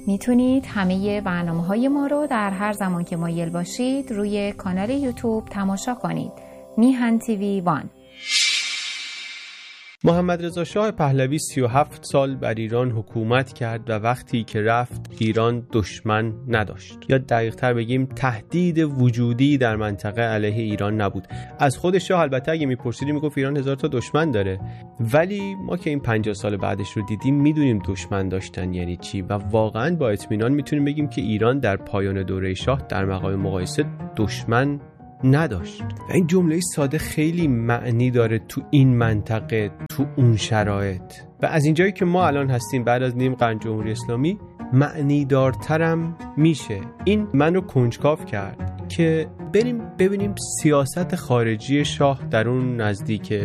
میتونید همه برنامه‌های ما رو در هر زمان که مایل باشید روی کانال یوتیوب تماشا کنید. میهن تیوی 1. محمد رضا شاه پهلوی 37 سال بر ایران حکومت کرد و وقتی که رفت ایران دشمن نداشت، یا دقیق‌تر بگیم تهدید وجودی در منطقه علیه ایران نبود. از خود شاه البته اگه میپرسیدیم میگفت ایران 1000 تا دشمن داره، ولی ما که این 50 سال بعدش رو دیدیم میدونیم دشمن داشتن یعنی چی و واقعا با اطمینان میتونیم بگیم که ایران در پایان دوره شاه در مقام مقایسه دشمن نداشت. و این جمله ساده خیلی معنی داره تو این منطقه، تو اون شرایط. و از اینجایی که ما الان هستیم بعد از نیم قرن جمهوری اسلامی معنی دارترم میشه. این منو کنجکاو کرد که بریم ببینیم سیاست خارجی شاه در اون نزدیک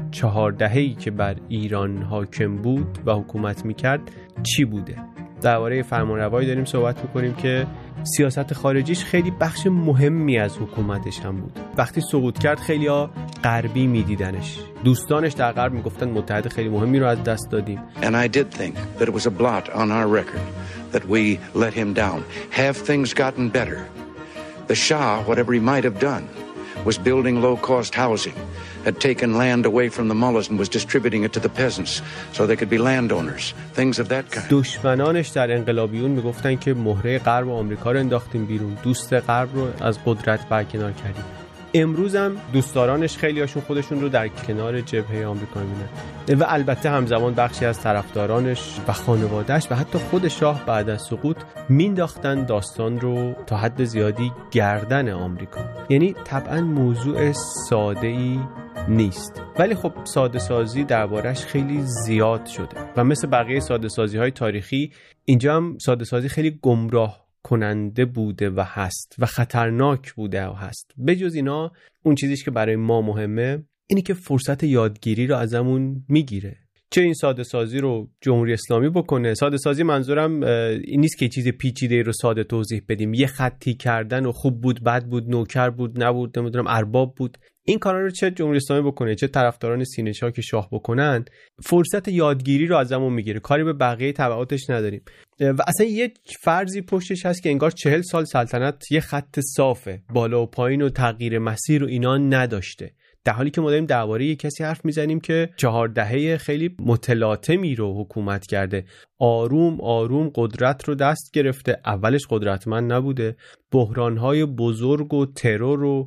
4 دهه‌ای که بر ایران حاکم بود و حکومت میکرد چی بوده. درباره فرمانروایی داریم صحبت میکنیم که سیاست خارجیش خیلی بخش مهمی از حکومتش هم بود. وقتی سقوط کرد خیلی‌ها غربی میدیدنش. دوستانش در غرب میگفتن متحد خیلی مهمی رو از دست دادیم. And I did think that it was a blot on our record that we let him down. Have things gotten better? The Shah, whatever he might have done, was building low-cost housing, had taken land away from the mullahs and was distributing it to the peasants so they could be landowners, things of that kind. دشمنانش در انقلابیون میگفتن که مهره غرب و آمریکا رو انداختیم بیرون، دوست غرب رو از قدرت برکنار کردیم. امروز هم دوستدارانش خیلی هاشون خودشون رو در کنار جبهه آمریکا میبینن و البته همزمان بخشی از طرفدارانش و خانواده‌اش و حتی خود شاه بعد از سقوط مینداختن داستان رو تا حد زیادی گردن آمریکا. یعنی طبعا موضوع ساده‌ای نیست، ولی خب ساده سازی دربارش خیلی زیاد شده و مثل بقیه ساده سازی های تاریخی اینجا هم ساده سازی خیلی گمراه کننده بوده و هست و خطرناک بوده و هست. بجز اینا اون چیزیش که برای ما مهمه اینی که فرصت یادگیری رو ازمون میگیره. چه این ساده سازی رو جمهوری اسلامی بکنه. ساده سازی منظورم این نیست که چیز پیچیده رو ساده توضیح بدیم، یه خطی کردن و خوب بود بد بود نوکر بود نبود نمیدونم ارباب بود. این کارا رو چه جمهوری اسلامی بکنه چه طرفداران سینه‌چاک شاه بکنن فرصت یادگیری رو ازمون میگیره، کاری به بقیه تبعاتش نداریم. و اصلا یه فرضی پشتش هست که انگار 40 سال سلطنت یه خط صافه، بالا و پایین و تغییر مسیر و اینا نداشته، در حالی که ما داریم درباره یک کسی حرف میزنیم که 4 دهه خیلی متلاطمی رو حکومت کرده، آروم آروم قدرت رو دست گرفته. اولش قدرتمند نبوده، بحران‌های بزرگ و ترور و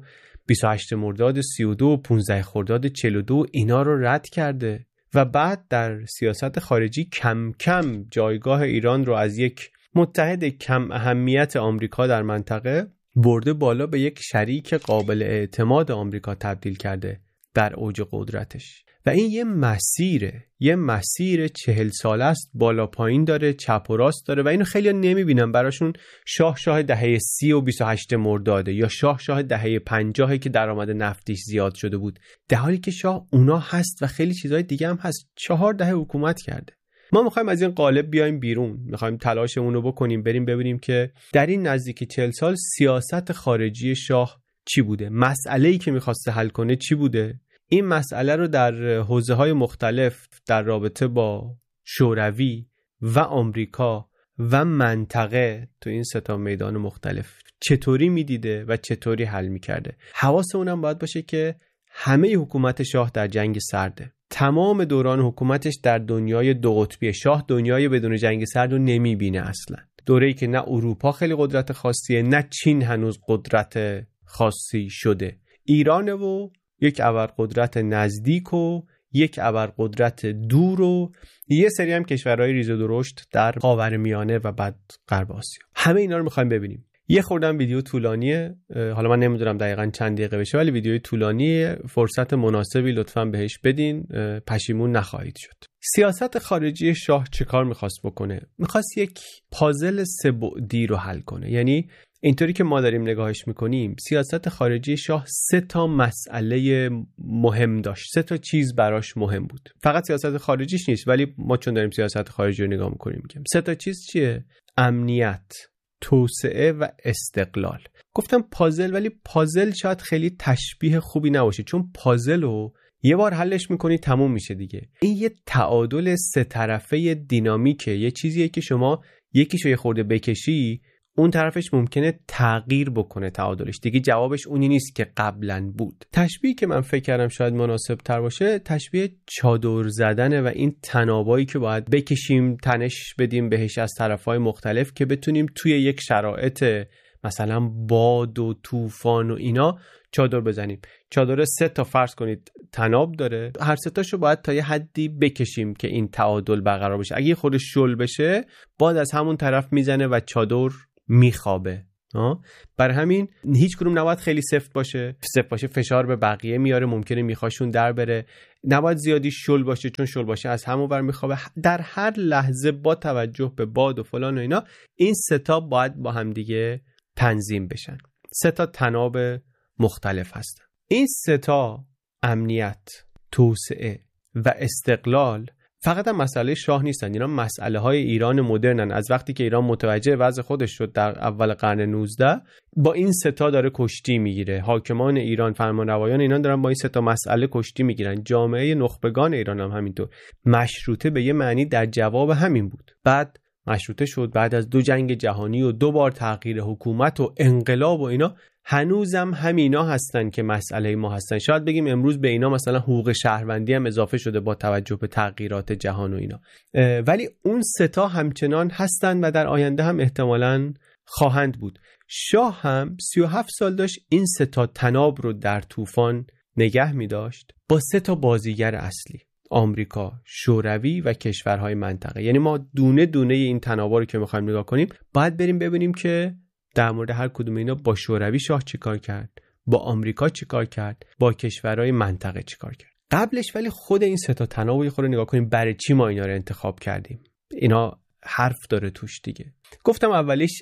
28 مرداد 32 و 15 خرداد 42 اینا رو رد کرده و بعد در سیاست خارجی کم کم جایگاه ایران رو از یک متحد کم اهمیت آمریکا در منطقه برده بالا به یک شریک قابل اعتماد آمریکا تبدیل کرده در اوج قدرتش. و این یه مسیر 40 ساله است، بالا پایین داره، چپ و راست داره و اینو خیلی نمیبینن. براشون شاه دهه 30 و 28 مرداده یا شاه دهه 50 که درآمد نفتیش زیاد شده بود، در حالی که شاه اونا هست و خیلی چیزهای دیگه هم هست. 4 دهه حکومت کرده. ما میخوایم از این قالب بیایم بیرون، میخوایم تلاشمون رو بکنیم بریم ببینیم که در این نزدیک 40 سال سیاست خارجی شاه چی بوده، مسئله‌ای که میخواسته حل کنه چی بوده. این مسئله رو در حوزه‌های مختلف در رابطه با شوروی و آمریکا و منطقه تو این 3 میدان مختلف چطوری میدیده و چطوری حل میکرده. حواسمون هم باید باشه که همه حکومت شاه در جنگ سرده. تمام دوران حکومتش در دنیای 2 قطبی. شاه دنیای بدون جنگ سرد رو نمیبینه اصلا. دوره‌ای که نه اروپا خیلی قدرت خاصیه نه چین هنوز قدرت خاصی شده. ایران و یک ابرقدرت نزدیک و یک ابرقدرت دور و یه سری هم کشورهای ریز و درشت در خاورمیانه و بعد غرب آسیا. همه اینا رو می‌خوایم ببینیم. یه خوردم ویدیو طولانیه، حالا من نمیدونم دقیقاً چند دقیقه بشه ولی ویدیوی طولانیه، فرصت مناسبی لطفاً بهش بدین، پشیمون نخواهید شد. سیاست خارجی شاه چه کار می‌خواست بکنه؟ می‌خواست یک پازل 3 بعدی رو حل کنه. یعنی اینطوری که ما داریم نگاهش میکنیم سیاست خارجی شاه 3 مسئله مهم داشت، 3 چیز براش مهم بود. فقط سیاست خارجیش نیست ولی ما چون داریم سیاست خارجی رو نگاه میکنیم میگیم 3 چیز چیه؟ امنیت، توسعه و استقلال. گفتم پازل، ولی پازل شاید خیلی تشبیه خوبی نباشه چون پازل رو یه بار حلش میکنی تموم میشه دیگه. این یه تعادل 3 طرفه دینامیکه، یه چیزیه که شما یکیشو یه خورده بکشی، اون طرفش ممکنه تغییر بکنه تعادلش، دیگه جوابش اونی نیست که قبلا بود. تشبیهی که من فکر کردم شاید مناسب تر باشه تشبیه چادر زدنه و این تنابایی که باید بکشیم، تنش بدیم بهش از طرفهای مختلف که بتونیم توی یک شرایط مثلا باد و طوفان و اینا چادر بزنیم. چادر 3 تا فرض کنید تناب داره، هر 3 تاشو باید تا یه حدی بکشیم که این تعادل برقرار بشه. اگه خودش شل بشه باد از همون طرف میزنه و چادر میخوابه. برای همین هیچ کدوم نباید خیلی سفت باشه فشار به بقیه میاره، ممکنه میخواشون در بره. نباید زیادی شل باشه، چون شل باشه از همون ور میخوابه. در هر لحظه با توجه به باد و فلان و اینا این 3 تا باید با هم دیگه تنظیم بشن. 3 تا تناب مختلف هستن. این 3 تا امنیت، توسعه و استقلال فقط هم مسئله شاه نیستن، اینا مسئله های ایران مدرنن. از وقتی که ایران متوجه وضع خودش شد در اول قرن 19 با این 3 تا داره کشتی میگیره. حاکمان ایران، فرمانروایان ایران دارن با این 3 تا مسئله کشتی میگیرن. جامعه نخبگان ایران هم همینطور. مشروطه به یه معنی در جواب همین بود. بعد مشروطه شد بعد از 2 جنگ جهانی و 2 بار تغییر حکومت و انقلاب و اینا. هنوزم همینا هستن که مسئله ما هستن. شاید بگیم امروز به اینا مثلا حقوق شهروندی هم اضافه شده با توجه به تغییرات جهان و اینا، ولی اون 3 تا همچنان هستن و در آینده هم احتمالاً خواهند بود. شاه هم 37 سال داشت این 3 تا تناب رو در طوفان نگه می داشت با 3 تا بازیگر اصلی: آمریکا، شوروی و کشورهای منطقه. یعنی ما دونه دونه این تنابا رو که می‌خوایم نگاه کنیم باید بریم ببینیم که در مورد هر کدوم اینا با شوروی شاه چیکار کرد، با آمریکا چیکار کرد، با کشورهای منطقه چیکار کرد. قبلش ولی خود این 3 تا تناب رو خود نگاه کنیم برای چی ما اینا رو انتخاب کردیم. اینا حرف داره توش دیگه. گفتم اولیش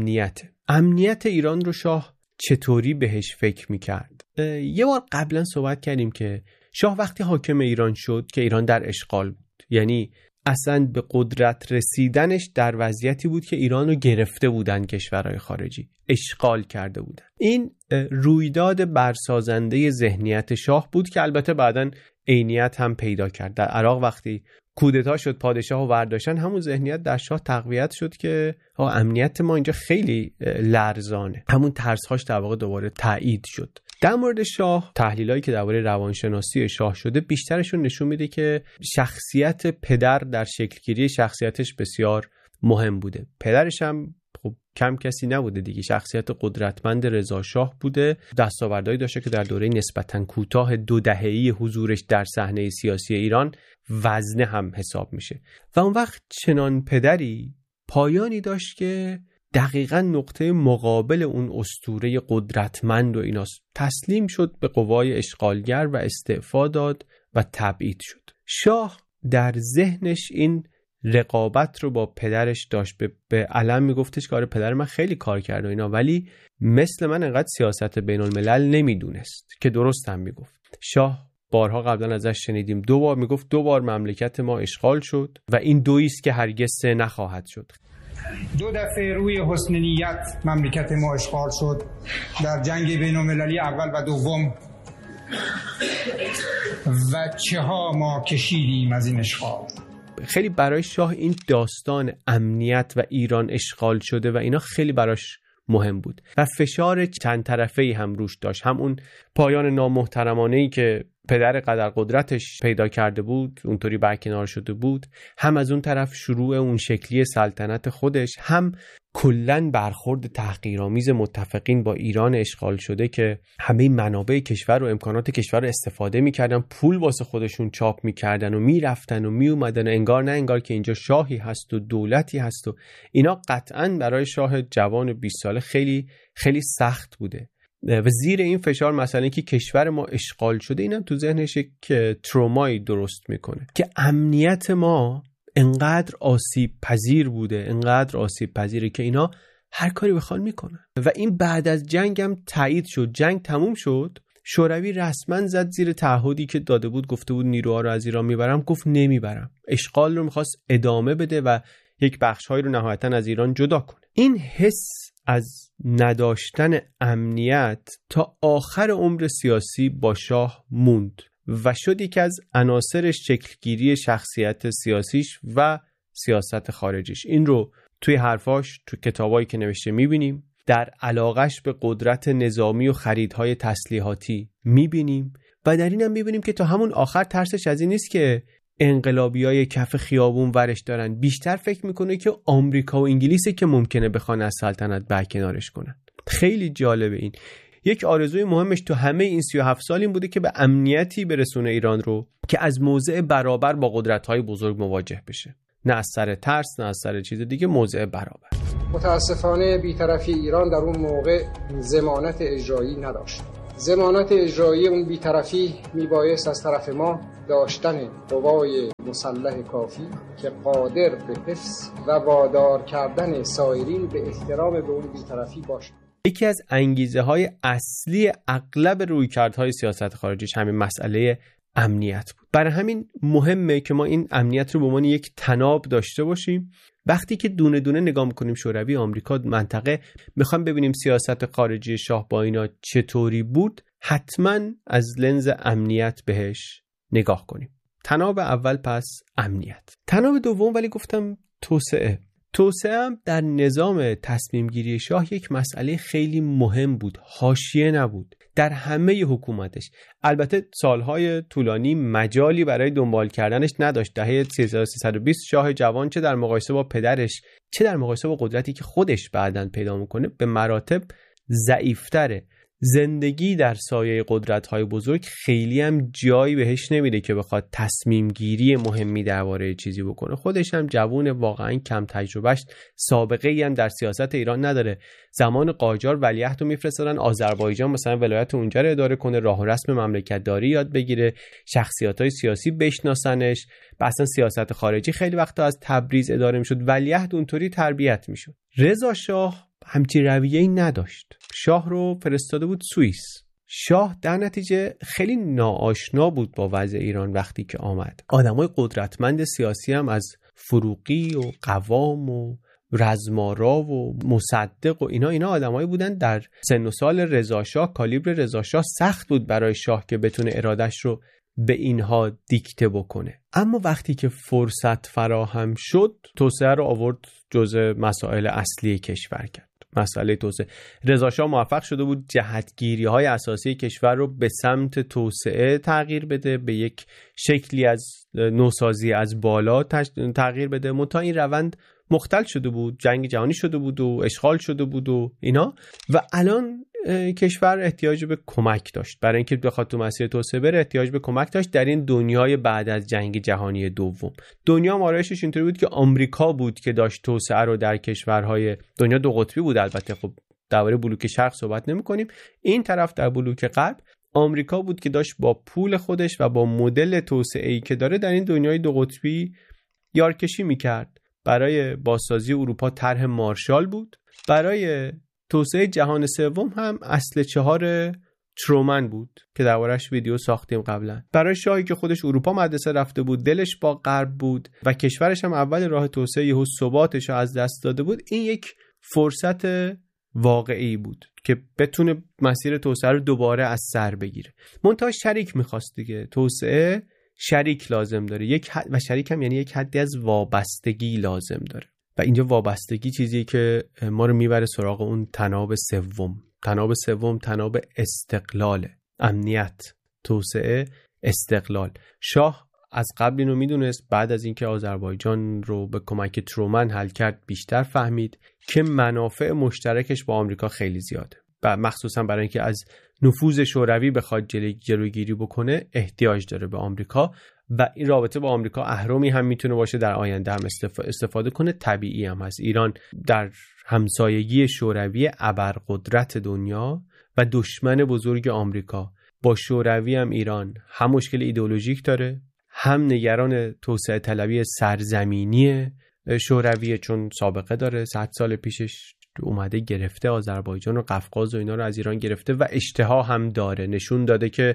امنیت ایران رو شاه چطوری بهش فکر می‌کرد. یه بار قبلا صحبت کردیم که شاه وقتی حاکم ایران شد که ایران در اشغال بود، یعنی اصلا به قدرت رسیدنش در وضعیتی بود که ایران رو گرفته بودن کشورهای خارجی، اشغال کرده بودن. این رویداد برسازنده ذهنیت شاه بود که البته بعداً عینیت هم پیدا کرد. در عراق وقتی کودتا شد پادشاه رو برداشتن، همون ذهنیت در شاه تقویت شد که امنیت ما اینجا خیلی لرزانه. همون ترس‌هاش در واقع دوباره تایید شد. در مورد شاه تحلیلایی که درباره روانشناسی شاه شده بیشترشون نشون میده که شخصیت پدر در شکلگیری شخصیتش بسیار مهم بوده. پدرش هم خب کم کسی نبوده دیگه، شخصیت قدرتمند رضا شاه بوده، دستاوردهایی داشته که در دوره نسبتاً کوتاه 2 دهه‌ای حضورش در صحنه سیاسی ایران وزنه هم حساب میشه. و اون وقت چنان پدری پایانی داشت که دقیقاً نقطه مقابل اون اسطوره قدرتمند و ایناست. تسلیم شد به قوای اشغالگر و استعفا داد و تبعید شد. شاه در ذهنش این رقابت رو با پدرش داشت. به علم میگفتش که آره پدر من خیلی کار کرد و اینا، ولی مثل من انقدر سیاست بین الملل نمیدونست، که درست هم میگفت. شاه بارها قبلا ازش شنیدیم 2 بار میگفت 2 بار مملکت ما اشغال شد و این 2 است که هرگز 3 نخواهد شد. 2 دفعه روی حسن نیت مملکت ما اشغال شد، در جنگ بین المللی اول و دوم، و چه ها ما کشیدیم از این اشغال. خیلی برای شاه این داستان امنیت و ایران اشغال شده و اینا خیلی براش مهم بود و فشار چند طرفه‌ای هم روش داشت. هم اون پایان نامحترمانه‌ای که پدر قدر قدرتش پیدا کرده بود اونطوری برکنار شده بود، هم از اون طرف شروع اون شکلی سلطنت خودش، هم کلن برخورد تحقیرآمیز متفقین با ایران اشغال شده که همه منابع کشور و امکانات کشور رو استفاده می‌کردن، پول واسه خودشون چاپ می‌کردن و می‌رفتن و میومدن، انگار نه انگار که اینجا شاهی هست و دولتی هست و اینا. قطعاً برای شاه جوان 20 ساله خیلی خیلی سخت بوده و زیر این فشار مثلا که کشور ما اشغال شده، اینم تو ذهنش یک ترومایی درست میکنه که امنیت ما انقدر آسیب پذیر بوده، انقدر آسیب پذیره که اینا هر کاری بخوان میکنن. و این بعد از جنگ هم تایید شد. جنگ تموم شد، شوروی رسما زد زیر تعهدی که داده بود، گفته بود نیروها رو از ایران میبرم، گفت نمیبرم. اشغال رو میخواست ادامه بده و یک بخش‌هایی رو نهایتاً از ایران جدا کنه. این حس از نداشتن امنیت تا آخر عمر سیاسی با شاه موند و شد یکی از عناصر شکلگیری شخصیت سیاسیش و سیاست خارجیش. این رو توی حرفاش، تو کتابایی که نوشته میبینیم، در علاقش به قدرت نظامی و خریدهای تسلیحاتی میبینیم و در این هم میبینیم که تا همون آخر ترسش از این نیست که انقلابیای کف خیابون ورش دارن، بیشتر فکر میکنه که آمریکا و انگلیسه که ممکنه بخوان از سلطنت برکنارش کنن. خیلی جالبه این. یک آرزوی مهمش تو همه این 37 سال این بوده که به امنیتی برسونه ایران رو که از موضع برابر با قدرت‌های بزرگ مواجه بشه، نه از سر ترس، نه از سر چیز دیگه، موضع برابر. متاسفانه بی‌طرفی ایران در اون موقع ضمانت اجرایی نداشت. ضمانت اجرایی اون بی‌طرفی میبایست از طرف ما داشتن قوای مسلح کافی که قادر به حفظ و وادار کردن سایرین به احترام به اون بی‌طرفی باشد. یکی از انگیزه‌های اصلی اغلب رویکردهای سیاست خارجیش همین مسئله امنیت بود. برای همین مهمه که ما این امنیت رو به عنوان یک تناب داشته باشیم. وقتی که دونه دونه نگاه می‌کنیم شوروی، آمریکا، منطقه، می‌خوایم ببینیم سیاست خارجی شاه با اینا چطوری بود، حتما از لنز امنیت بهش نگاه کنیم. تناب اول پس امنیت. تناب دوم ولی گفتم توسعه هم در نظام تصمیم گیری شاه یک مسئله خیلی مهم بود، حاشیه نبود در همه حکومتش. البته سالهای طولانی مجالی برای دنبال کردنش نداشت. دهه 1320 شاه جوان چه در مقایسه با پدرش، چه در مقایسه با قدرتی که خودش بعداً پیدا میکنه به مراتب ضعیف‌تره. زندگی در سایه قدرت‌های بزرگ خیلی هم جایی بهش نمیده که بخواد تصمیم گیری مهمی درباره چیزی بکنه. خودش هم جوون واقعا کم تجربهش، سابقه ای هم در سیاست ایران نداره. زمان قاجار ولیعهد رو میفرستادن آذربایجان مثلا ولایت اونجا رو اداره کنه، راه و رسم مملکت داری یاد بگیره، شخصیت‌های سیاسی بشناسنش. اصلا سیاست خارجی خیلی وقتا از تبریز اداره میشد، ولیعهد اونطوری تربیت میشد. رضا شاه همچین رویه‌ای نداشت. شاه رو فرستاده بود سوئیس. شاه در نتیجه خیلی ناآشنا بود با وضع ایران وقتی که آمد. آدمای قدرتمند سیاسی هم از فروغی و قوام و رزمارا و مصدق و اینا آدمایی بودن در سن و سال رضا شاه. کالیبر رضا شاه سخت بود برای شاه که بتونه ارادش رو به اینها دیکته بکنه. اما وقتی که فرصت فراهم شد، توسعه رو آورد جزء مسائل اصلی کشور کرد. مسئله توسعه. رضا شاه موفق شده بود جهتگیری‌های اساسی کشور رو به سمت توسعه تغییر بده، به یک شکلی از نوسازی از بالا تغییر بده. منتها این روند مختل شده بود، جنگ جهانی شده بود و اشغال شده بود و اینا، و الان کشور احتیاج به کمک داشت. برای اینکه بخواد تو مسیر توسعه بره احتیاج به کمک داشت در این دنیای بعد از جنگ جهانی دوم. دنیا آرایشش اینطوری بود که آمریکا بود که داشت توسعه رو در کشورهای دنیا دو قطبی بود. البته خب درباره بلوک شرق صحبت نمی‌کنیم. این طرف در بلوک غرب آمریکا بود که داشت با پول خودش و با مدل توسعه‌ای که داره در این دنیای دو قطبی یارکشی می‌کرد. برای بازسازی اروپا طرح مارشال بود. برای توسعه جهان سوم هم اصل 4 ترومن بود که دربارش ویدیو ساختیم قبلا. برای شاهی که خودش اروپا مدرسه رفته بود، دلش با غرب بود و کشورش هم اول راه توسعه یهو ثباتش رو از دست داده بود، این یک فرصت واقعی بود که بتونه مسیر توسعه رو دوباره از سر بگیره. منتها شریک می‌خواست دیگه. توسعه شریک لازم داره، و شریک هم یعنی یک حدی از وابستگی لازم داره. و اینجا وابستگی چیزی که ما رو میبره سراغ اون تناب سوم، تناب استقلال. امنیت، توسعه، استقلال. شاه از قبل اینو میدونست، بعد از اینکه آذربایجان رو به کمک ترومن حل کرد بیشتر فهمید که منافع مشترکش با آمریکا خیلی زیاده و مخصوصا برای اینکه از نفوذ شوروی بخواد جلوگیری بکنه احتیاج داره به آمریکا و این رابطه با آمریکا اهرمی هم میتونه باشه در آینده هم استفاده کنه. طبیعی هم هست. ایران در همسایگی شوروی ابرقدرت دنیا و دشمن بزرگ آمریکا. با شوروی هم ایران هم مشکل ایدئولوژیک داره، هم نگران توسعه طلبی سرزمینی شوروی چون سابقه داره. 100 سال پیشش اومده گرفته آذربایجان و قفقاز و اینا رو از ایران گرفته و اشتها هم داره، نشون داده که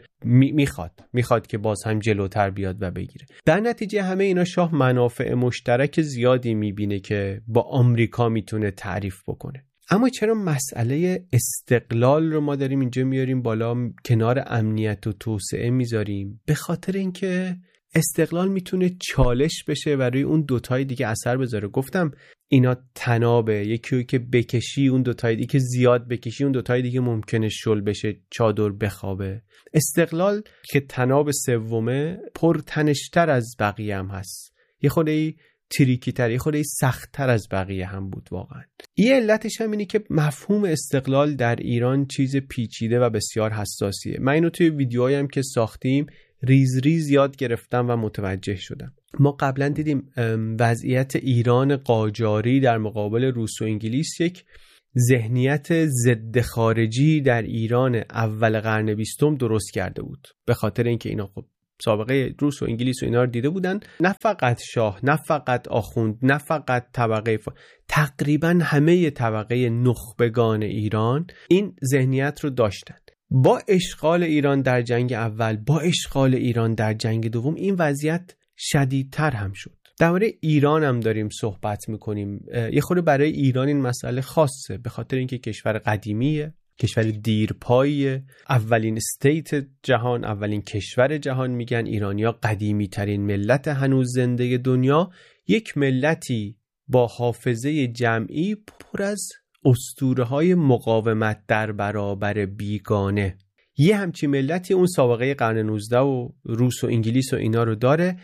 میخواد که باز هم جلوتر بیاد و بگیره. در نتیجه همه اینا شاه منافع مشترک زیادی میبینه که با آمریکا میتونه تعریف بکنه. اما چرا مسئله استقلال رو ما داریم اینجا میاریم بالا، کنار امنیت و توسعه میذاریم؟ به خاطر اینکه استقلال میتونه چالش بشه و روی اون دوتای دیگه اثر بذاره. گفتم اینا تنابه، یکی که بکشی اون دوتای دیگه، که زیاد بکشی اون دوتای دیگه ممکنه شل بشه، چادر بخوابه. استقلال که تناب سومه پرتنشتر از بقیه هم هست، یه خودی تریکی تر، یه خودی سخت تر از بقیه هم بود واقعا. یه علتش هم اینه که مفهوم استقلال در ایران چیز پیچیده و بسیار حساسیه. من اینو توی ویدیوهایم که ساختیم ریز ریز یاد گرفتم و متوجه شدم. ما قبلا دیدیم وضعیت ایران قاجاری در مقابل روس و انگلیس یک ذهنیت ضد خارجی در ایران اول قرن 20 درست کرده بود، به خاطر اینکه اینا خب سابقه روس و انگلیس و اینا رو دیده بودن. نه فقط شاه، نه فقط آخوند، نه فقط طبقه تقریبا همه طبقه نخبگان ایران این ذهنیت رو داشتن. با اشغال ایران در جنگ اول، با اشغال ایران در جنگ دوم، این وضعیت شدیدتر هم شد. درباره ایران هم داریم صحبت میکنیم. یه خورده برای ایران این مسئله خاصه، به خاطر اینکه کشور قدیمیه، کشور دیرپاییه، اولین استیت جهان، اولین کشور جهان میگن. ایرانیا قدیمی ترین ملت هنوز زنده دنیا، یک ملتی با حافظه جمعی پر از اسطوره‌های مقاومت در برابر بیگانه. یه همچین ملتی اون سابقه قرن 19 و روس و انگلیس و اینا رو داره.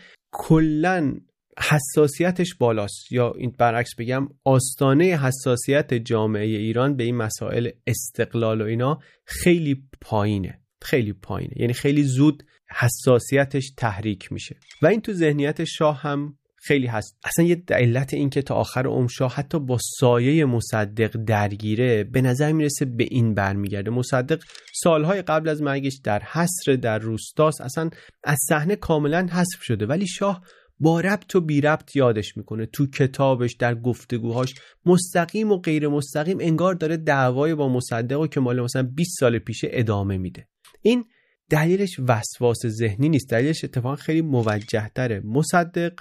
کلن حساسیتش بالاست، یا این برعکس بگم آستانه حساسیت جامعه ایران به این مسائل استقلال و اینا خیلی پایینه، خیلی پایینه، یعنی خیلی زود حساسیتش تحریک میشه و این تو ذهنیت شاه هم خیلی هست. اصلا یه علت این که تا آخر عمر شاه حتی با سایه مصدق درگیره به نظر میرسه به این برمیگرده. مصدق سالهای قبل از مرگش در حصر در روستاست، اصلا از صحنه کاملا حذف شده، ولی شاه با ربط و بی ربط یادش میکنه. تو کتابش، در گفتگوهاش، مستقیم و غیر مستقیم انگار داره دعوای با مصدق که مال مثلا 20 سال پیشه ادامه میده. این دلیلش وسواس ذهنی نیست، دلیلش اتفاقا خیلی موجه تره. مصدق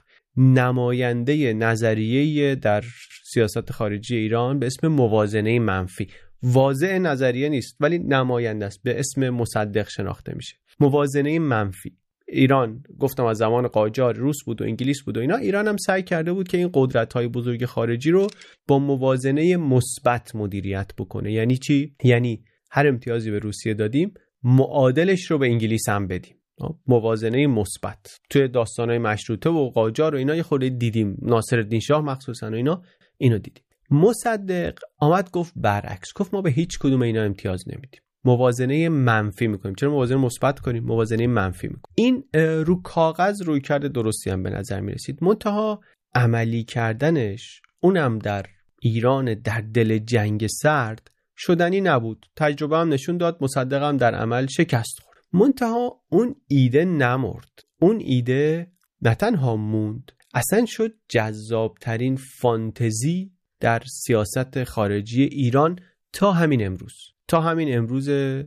نماینده نظریه در سیاست خارجی ایران به اسم موازنه منفی، واضح نظریه نیست ولی نماینده است، به اسم مصدق شناخته میشه. موازنه منفی ایران، گفتم از زمان قاجار روس بود و انگلیس بود و اینا، ایران هم سعی کرده بود که این قدرت‌های بزرگ خارجی رو با موازنه مثبت مدیریت بکنه. یعنی چی؟ یعنی هر امتیازی به روسیه دادیم معادلش رو به انگلیس هم بدیم. موازنه مثبت توی داستان‌های مشروطه و قاجار و اینا یه خورده دیدیم، ناصرالدین شاه مخصوصا و اینا اینو دیدیم. مصدق آمد گفت برعکس، گفت ما به هیچ کدوم اینا امتیاز نمیدیم، موازنه منفی میکنیم. چرا موازنه مثبت کنیم؟ موازنه منفی میکنیم. این رو کاغذ روی کرده درستی هم به نظر میرسید، منتها عملی کردنش اونم در ایران در دل جنگ سرد شدنی نبود. تجربه هم نشون داد مصدق هم در عمل شکست خورد. منتها اون ایده نمرد، اون ایده نه تنها موند، اصلا شد جذابترین فانتزی در سیاست خارجی ایران تا همین امروز. تا همین امروز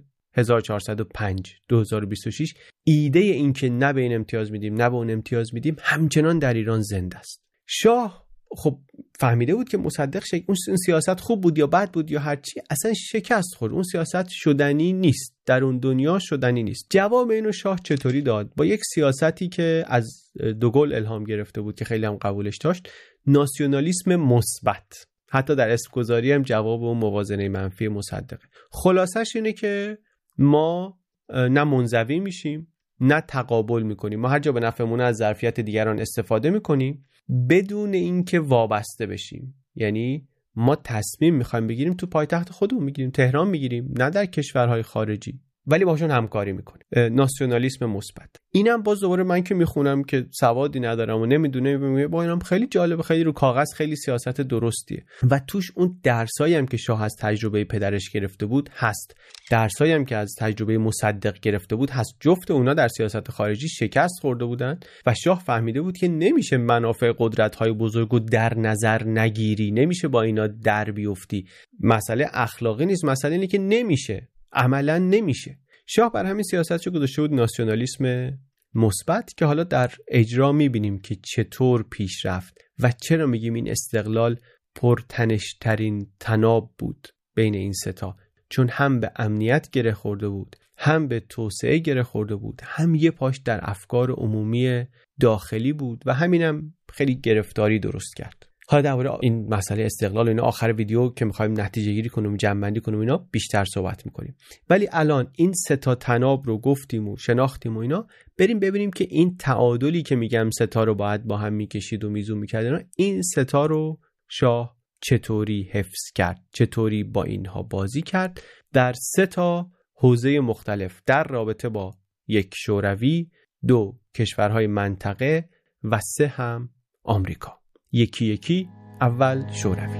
1405 2026 ایده این که نه به این امتیاز میدیم نه به اون امتیاز میدیم همچنان در ایران زنده است. شاه خب فهمیده بود که مصدق اون سیاست خوب بود یا بد بود یا هرچی، اصلا شکست خورد. اون سیاست شدنی نیست، در اون دنیا شدنی نیست. جواب اینو شاه چطوری داد؟ با یک سیاستی که از دوگل الهام گرفته بود که خیلی هم قبولش داشت، ناسیونالیسم مثبت. حتی در اسم گذاری هم جواب اون موازنه منفی مصدقه. خلاصش اینه که ما نه منزوی میشیم نه تقابل میکنیم، ما هر جا به نفعمون از ظرفیت دیگران استفاده میکنیم بدون اینکه وابسته بشیم. یعنی ما تصمیم میخوایم بگیریم تو پایتخت خودمون میگیریم، تهران میگیریم، نه در کشورهای خارجی، ولی باشون همکاری میکنیم. ناسیونالیسم مثبت. اینم باز دوباره من که میخونم که سوادی ندارم و نمیدونم، با اینم خیلی جالبه، خیلی رو کاغذ خیلی سیاست درستیه و توش اون درسایی هم که شاه از تجربه پدرش گرفته بود هست، درسایی هم که از تجربه مصدق گرفته بود هست. جفت اونا در سیاست خارجی شکست خورده بودن و شاه فهمیده بود که نمیشه منافع قدرت‌های بزرگو در نظر نگیری، نمیشه با اینا در بیفتی. مسئله اخلاقی نیست، مسئله اینه که نمیشه، عملا نمیشه. شاه بر همین سیاستشو گذاشته بود ناسیونالیسم مثبت که حالا در اجرا میبینیم که چطور پیش رفت و چرا میگیم این استقلال پرتنشترین تناب بود بین این ستا، چون هم به امنیت گره خورده بود، هم به توسعه گره خورده بود، هم یه پاش در افکار عمومی داخلی بود و همینم خیلی گرفتاری درست کرد. حالا درباره این مسئله استقلال اینا آخر ویدیو که می‌خوایم نتیجه گیری کنیم، جمع‌بندی کنیم اینا بیشتر صحبت می‌کنیم. ولی الان این سه تا تناب رو گفتیم و شناختیم و اینا، بریم ببینیم که این تعادلی که میگم سه تا رو باید با هم می‌کشید و میزون می‌کرد اینا، این سه تا رو شاه چطوری حفظ کرد، چطوری با اینها بازی کرد در سه تا حوزه مختلف در رابطه با یک شوروی، 2 کشورهای منطقه و 3 هم آمریکا. یکی یکی. اول شوروی.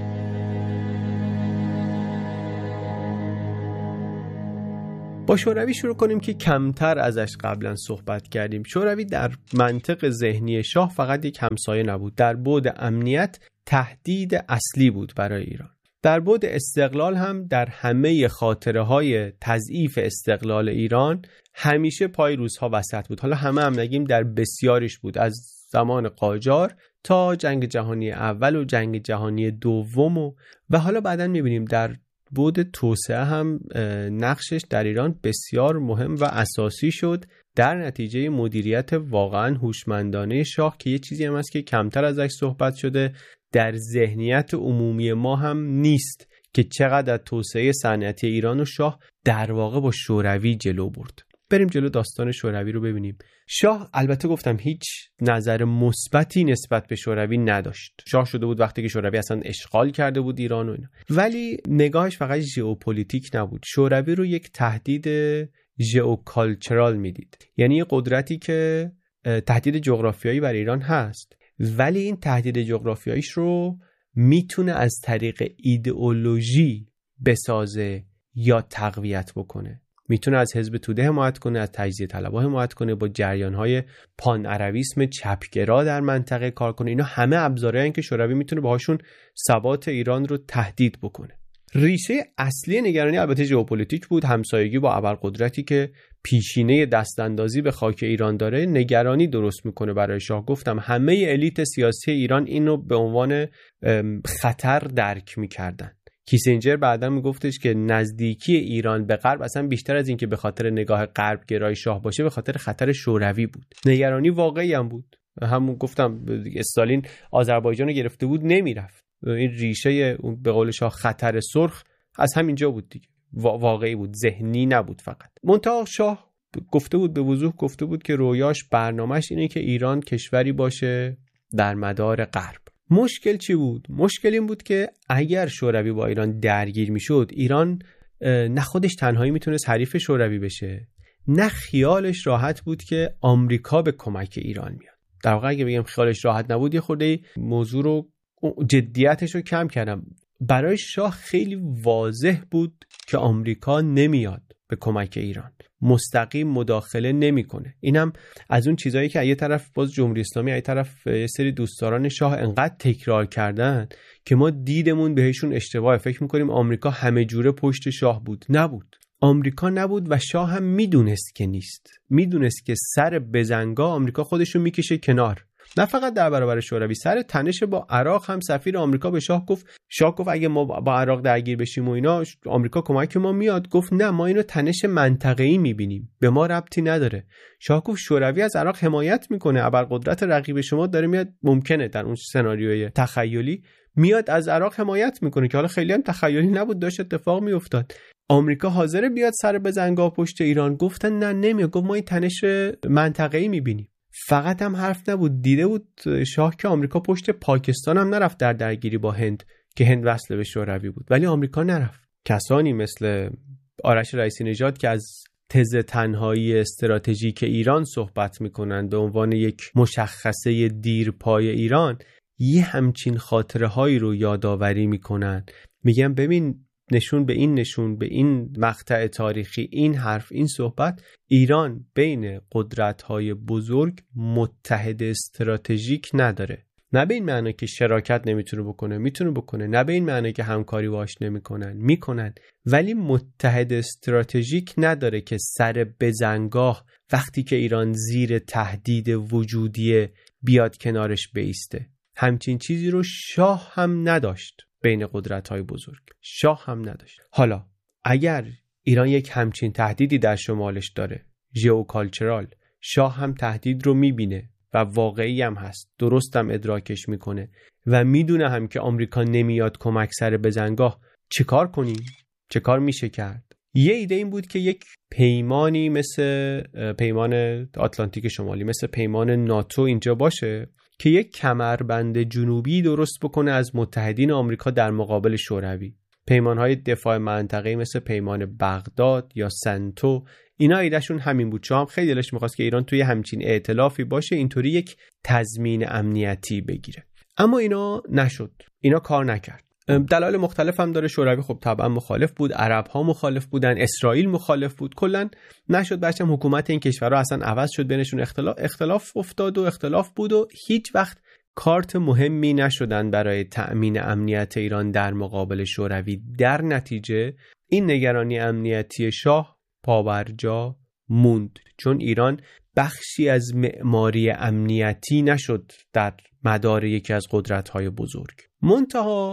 با شوروی شروع کنیم که کمتر ازش قبلا صحبت کردیم. شوروی در منطق ذهنی شاه فقط یک همسایه نبود، در بعد امنیت تهدید اصلی بود برای ایران. در بعد استقلال هم در همه خاطره‌های تضعیف استقلال ایران همیشه پای روزها وسط بود. حالا همه هم نگیم در بسیاریش بود، از زمان قاجار تا جنگ جهانی اول و جنگ جهانی دوم و حالا بعداً می‌بینیم در بعد توسعه هم نقشش در ایران بسیار مهم و اساسی شد در نتیجه مدیریت واقعاً هوشمندانه شاه که یه چیزی هم هست که کمتر ازش صحبت شده، در ذهنیت عمومی ما هم نیست که چقدر توسعه صنعتی ایران و شاه در واقع با شوروی جلو برد. بریم جلو داستان شوروی رو ببینیم. شاه البته گفتم هیچ نظر مثبتی نسبت به شوروی نداشت. شاه شده بود وقتی که شوروی اصلا اشغال کرده بود ایران و اینا. ولی نگاهش فقط ژئوپلیتیک نبود. شوروی رو یک تهدید ژئوکالچرال میدید. یعنی یه قدرتی که تهدید جغرافیایی بر ایران هست، ولی این تهدید جغرافیاییش رو میتونه از طریق ایدئولوژی بسازه یا تقویت بکنه. میتونه از حزب توده حمایت کنه، از تجزیه طلبها حمایت کنه، با جریان‌های پان عربیسم چپگرا در منطقه کار کنه. اینا همه ابزارهایی که شوروی میتونه باهاشون ثبات ایران رو تهدید بکنه. ریشه اصلی نگرانی البته ژئوپلیتیک بود، همسایگی با ابرقدرتی که پیشینه دستاندازی به خاک ایران داره نگرانی درست میکنه برای شاه. گفتم همه الیت سیاسی ایران اینو به عنوان خطر درک میکردن. کیسینجر بعدا میگفتش که نزدیکی ایران به غرب اصلا بیشتر از این که به خاطر نگاه غرب گرای شاه باشه به خاطر خطر شوروی بود. نگرانی واقعی هم بود. همون گفتم استالین آذربایجان رو گرفته بود نمیرفت. این ریشه به قول شاه خطر سرخ از همینجا بود دیگه، واقعی بود، ذهنی نبود فقط. منتها شاه گفته بود، به وضوح گفته بود که رویاش برنامه‌اش اینه که ایران کشوری باشه در مدار غرب. مشکل چی بود؟ مشکل این بود که اگر شوروی با ایران درگیر میشد، ایران نه خودش تنهایی میتونست حریف شوروی بشه، نه خیالش راحت بود که آمریکا به کمک ایران میاد. در واقع اگه بگم خیالش راحت نبود، یه خورده موضوع رو جدیتش رو کم کردم. برای شاه خیلی واضح بود که آمریکا نمیاد به کمک ایران، مستقیم مداخله نمیکنه. اینم از اون چیزایی که یه طرف باز جمهوری اسلامی، یه طرف یه سری دوستداران شاه انقدر تکرار کردن که ما دیدمون بهشون اشتباه، فکر میکنیم آمریکا همه جوره پشت شاه بود. نبود، آمریکا نبود و شاه هم میدونست که نیست. میدونست که سر بزنگا آمریکا خودشو میکشه کنار. نه فقط در برابر شوروی، سر تنش با عراق هم سفیر آمریکا به شاه گفت اگه ما با عراق درگیر بشیم و اینا آمریکا کمک ما میاد. گفت نه، ما اینو تنش منطقه‌ای میبینیم، به ما ربطی نداره. شاه گفت شوروی از عراق حمایت میکنه، ابرقدرت رقیب شما داره میاد، ممکنه در اون سناریوی تخیلی میاد از عراق حمایت میکنه که حالا خیلی هم تخیلی نبود، داشت اتفاق میافتاد. آمریکا حاضر بیاد سر بزنگا پشت ایران؟ گفتن نه نمیاد. گفت ما این تنش منطقه‌ای میبینیم. فقط هم حرف نبود، دیده بود شاه که آمریکا پشت پاکستان هم نرفت در درگیری با هند که هند وصل به شوروی بود، ولی آمریکا نرفت. کسانی مثل آرش رئیسی نژاد که از تز تنهایی استراتژیک ایران صحبت میکنن به عنوان یک مشخصه دیرپای ایران، یه همچین خاطره هایی رو یادآوری میکنن. میگن ببین، نشون به این مقطع تاریخی، این حرف، این صحبت، ایران بین قدرت‌های بزرگ متحد استراتژیک نداره. نه به این معنی که شراکت نمیتونه بکنه، میتونه بکنه. نه به این معنی که همکاری باهاش میکنن، ولی متحد استراتژیک نداره که سر بزنگاه وقتی که ایران زیر تهدید وجودی بیاد کنارش بیسته. همچین چیزی رو شاه هم نداشت. بین قدرت‌های بزرگ شاه هم نداشت. حالا اگر ایران یک همچین تهدیدی در شمالش داره، ژئوکالچرال. شاه هم تهدید رو میبینه و واقعی هم هست، درست هم ادراکش میکنه و میدونه هم که آمریکا نمیاد کمک سر بزنگاه. چه کار کنیم؟ چه کار میشه کرد؟ یه ایده این بود که یک پیمانی مثل پیمان آتلانتیک شمالی، مثل پیمان ناتو اینجا باشه که یک کمربند جنوبی درست بکنه از متحدین آمریکا در مقابل شوروی. پیمانهای دفاع منطقه‌ای مثل پیمان بغداد یا سنتو، اینا ایدهشون همین بود. شاه هم خیلی دلش می‌خواست که ایران توی همچین ائتلافی باشه، اینطوری یک تضمین امنیتی بگیره. اما اینا نشد، اینا کار نکرد. دلایل مختلف هم داره. شوروی خب طبعا مخالف بود، عرب‌ها مخالف بودن، اسرائیل مخالف بود، کلا نشد. بعدش حکومت این کشورها اصلا عوض شد، بینشون اختلاف افتاد و اختلاف بود و هیچ وقت کارت مهمی نشدن برای تأمین امنیت ایران در مقابل شوروی. در نتیجه این نگرانی امنیتی شاه پابرجا موند، چون ایران بخشی از معماری امنیتی نشد در مدار یکی از قدرت‌های بزرگ. منتها